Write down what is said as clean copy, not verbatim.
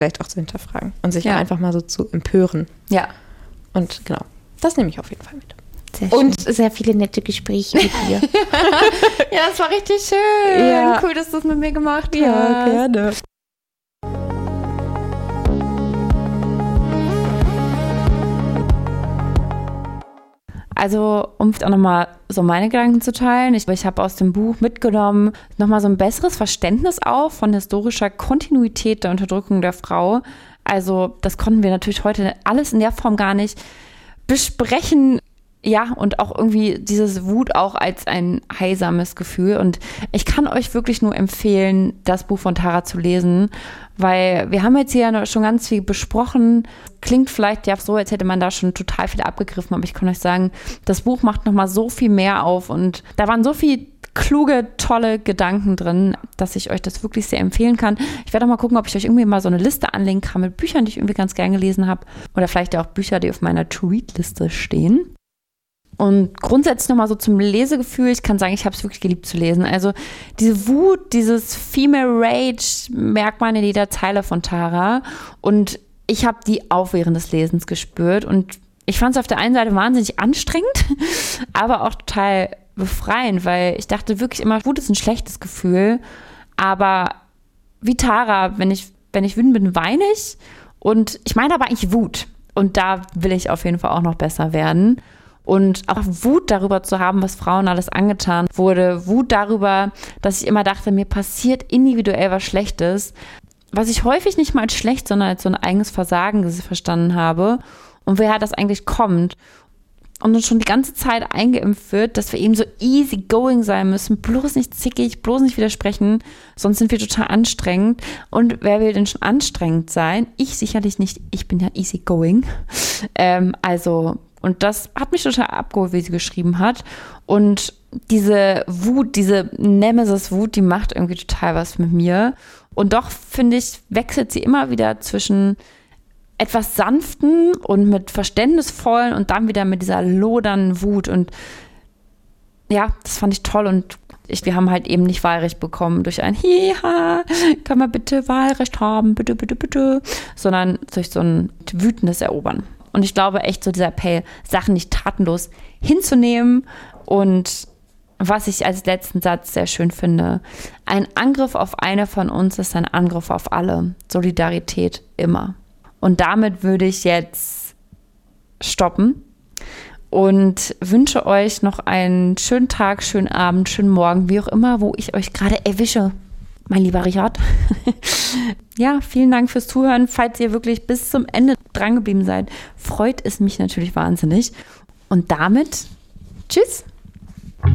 vielleicht auch zu hinterfragen und sich auch einfach mal so zu empören. Ja. Und genau, das nehme ich auf jeden Fall mit. Sehr schön. Und sehr viele nette Gespräche mit dir. Ja, das war richtig schön. Ja. Cool, dass du es mit mir gemacht hast. Ja, gerne. Also, um auch nochmal so meine Gedanken zu teilen, ich habe aus dem Buch mitgenommen, nochmal so ein besseres Verständnis auch von historischer Kontinuität der Unterdrückung der Frau. Also, das konnten wir natürlich heute alles in der Form gar nicht besprechen. Ja, und auch irgendwie dieses Wut auch als ein heilsames Gefühl. Und ich kann euch wirklich nur empfehlen, das Buch von Tara zu lesen, weil wir haben jetzt hier schon ganz viel besprochen. Klingt vielleicht ja so, als hätte man da schon total viel abgegriffen, aber ich kann euch sagen, das Buch macht nochmal so viel mehr auf und da waren so viel kluge, tolle Gedanken drin, dass ich euch das wirklich sehr empfehlen kann. Ich werde auch mal gucken, ob ich euch irgendwie mal so eine Liste anlegen kann mit Büchern, die ich irgendwie ganz gern gelesen habe oder vielleicht auch Bücher, die auf meiner To-Read-Liste stehen. Und grundsätzlich nochmal so zum Lesegefühl, ich kann sagen, ich habe es wirklich geliebt zu lesen. Also diese Wut, dieses Female Rage merkt man in jeder Zeile von Tara. Und ich habe die auch während des Lesens gespürt. Und ich fand es auf der einen Seite wahnsinnig anstrengend, aber auch total befreiend, weil ich dachte wirklich immer, Wut ist ein schlechtes Gefühl. Aber wie Tara, wenn ich wütend bin, weine ich. Und ich meine aber eigentlich Wut. Und da will ich auf jeden Fall auch noch besser werden. Und auch Wut darüber zu haben, was Frauen alles angetan wurde. Wut darüber, dass ich immer dachte, mir passiert individuell was Schlechtes, was ich häufig nicht mal als schlecht, sondern als so ein eigenes Versagen verstanden habe. Und woher das eigentlich kommt. Und uns schon die ganze Zeit eingeimpft wird, dass wir eben so easy going sein müssen, bloß nicht zickig, bloß nicht widersprechen, sonst sind wir total anstrengend. Und wer will denn schon anstrengend sein? Ich sicherlich nicht, ich bin ja easy going. Und das hat mich total abgeholt, wie sie geschrieben hat. Und diese Wut, diese Nemesis-Wut, die macht irgendwie total was mit mir. Und doch, finde ich, wechselt sie immer wieder zwischen etwas sanften und mit verständnisvollen und dann wieder mit dieser lodernden Wut. Und ja, das fand ich toll. Und wir haben halt eben nicht Wahlrecht bekommen durch ein Hiha, kann man bitte Wahlrecht haben, bitte, bitte, bitte, sondern durch so ein wütendes Erobern. Und ich glaube echt so dieser Appell, Sachen nicht tatenlos hinzunehmen. Und was ich als letzten Satz sehr schön finde, ein Angriff auf eine von uns ist ein Angriff auf alle. Solidarität immer. Und damit würde ich jetzt stoppen und wünsche euch noch einen schönen Tag, schönen Abend, schönen Morgen, wie auch immer, wo ich euch gerade erwische. Mein lieber Richard. Ja, vielen Dank fürs Zuhören. Falls ihr wirklich bis zum Ende dran geblieben seid, freut es mich natürlich wahnsinnig. Und damit, tschüss.